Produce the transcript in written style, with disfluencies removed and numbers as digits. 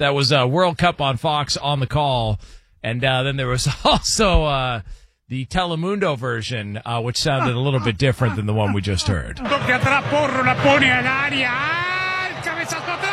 That was World Cup on Fox on the Call. And then there was also the Telemundo version, which sounded a little bit different than the one we just heard.